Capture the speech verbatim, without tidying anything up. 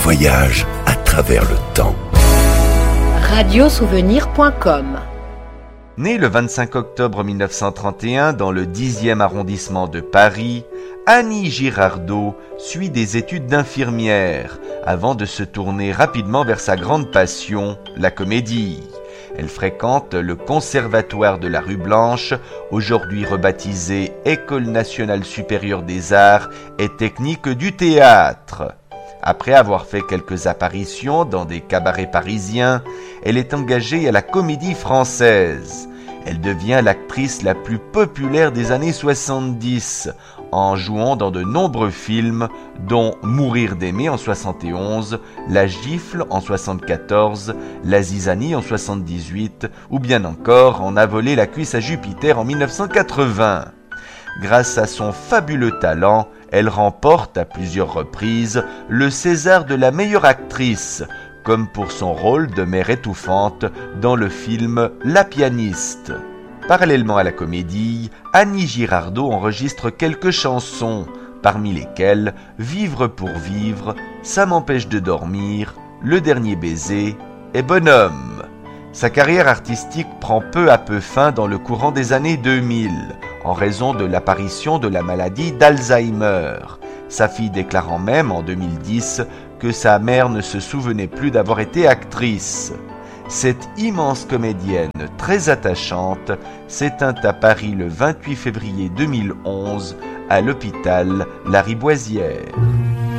voyage à travers le temps. radiosouvenir point com. Née le vingt-cinq octobre mille neuf cent trente et un dans le dixième arrondissement de Paris, Annie Girardot suit des études d'infirmière avant de se tourner rapidement vers sa grande passion, la comédie. Elle fréquente le Conservatoire de la Rue Blanche, aujourd'hui rebaptisé École nationale supérieure des arts et techniques du théâtre. Après avoir fait quelques apparitions dans des cabarets parisiens, elle est engagée à la Comédie Française. Elle devient l'actrice la plus populaire des années soixante-dix, en jouant dans de nombreux films, dont Mourir d'aimer en soixante et onze, La Gifle en soixante-quatorze, La Zizanie en soixante-dix-huit, ou bien encore En a volé la cuisse à Jupiter en mille neuf cent quatre-vingts. Grâce à son fabuleux talent, elle remporte à plusieurs reprises le César de la meilleure actrice, comme pour son rôle de mère étouffante dans le film La pianiste. Parallèlement à la comédie, Annie Girardot enregistre quelques chansons, parmi lesquelles Vivre pour vivre, Ça m'empêche de dormir, Le dernier baiser et Bonhomme. Sa carrière artistique prend peu à peu fin dans le courant des années deux mille, en raison de l'apparition de la maladie d'Alzheimer. Sa fille déclarant même en deux mille dix que sa mère ne se souvenait plus d'avoir été actrice. Cette immense comédienne très attachante s'éteint à Paris le vingt-huit février deux mille onze à l'hôpital Lariboisière.